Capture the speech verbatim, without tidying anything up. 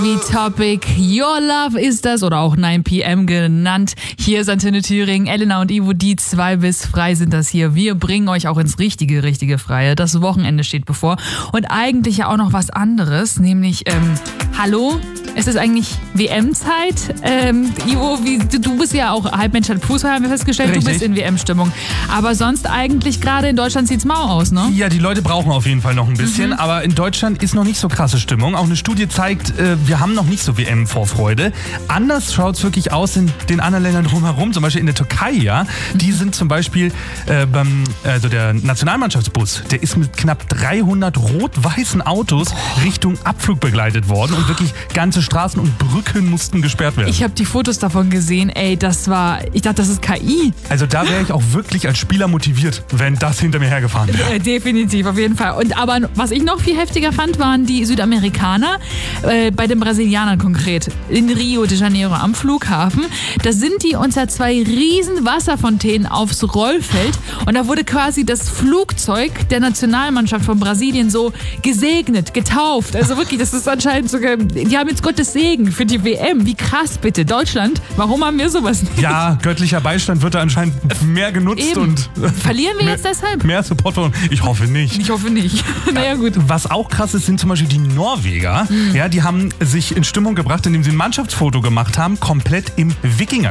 Wie Topic Your Love ist das oder auch neun P M genannt. Hier ist Antenne Thüringen, Elena und Ivo, die zwei bis frei sind das hier. Wir bringen euch auch ins richtige, richtige Freie. Das Wochenende steht bevor und eigentlich ja auch noch was anderes, nämlich, ähm, hallo? Es ist eigentlich W M-Zeit. Ähm, Ivo, wie, du bist ja auch Halbmensch, halb Fußball, haben wir festgestellt. Richtig. Du bist in W M-Stimmung. Aber sonst eigentlich gerade in Deutschland sieht's mau aus, ne? Ja, die Leute brauchen auf jeden Fall noch ein bisschen, mhm. aber in Deutschland ist noch nicht so krasse Stimmung. Auch eine Studie zeigt, äh, wir haben noch nicht so W M-Vorfreude. Anders schaut's wirklich aus in den anderen Ländern drumherum, zum Beispiel in der Türkei, ja. Mhm. Die sind zum Beispiel äh, beim, also der Nationalmannschaftsbus, der ist mit knapp dreihundert rot-weißen Autos oh. Richtung Abflug begleitet worden und wirklich ganze Straßen und Brücken mussten gesperrt werden. Ich habe die Fotos davon gesehen, ey, das war, ich dachte, das ist K I. Also da wäre ich auch wirklich als Spieler motiviert, wenn das hinter mir hergefahren wäre. Äh, definitiv, auf jeden Fall. Und aber was ich noch viel heftiger fand, waren die Südamerikaner, äh, bei den Brasilianern konkret, in Rio de Janeiro am Flughafen. Da sind die unter zwei riesen Wasserfontänen aufs Rollfeld und da wurde quasi das Flugzeug der Nationalmannschaft von Brasilien so gesegnet, getauft. Also wirklich, das ist anscheinend sogar, die haben jetzt Gottes Segen für die W M. Wie krass bitte. Deutschland, warum haben wir sowas nicht? Ja, göttlicher Beistand wird da anscheinend mehr genutzt. Eben. Und verlieren wir mehr, jetzt deshalb? Mehr Support von uns. Ich hoffe nicht. Ich hoffe nicht. Naja, gut. Was auch krass ist, sind zum Beispiel die Norweger. Mhm. Ja, die haben sich in Stimmung gebracht, indem sie ein Mannschaftsfoto gemacht haben, komplett im Wikinger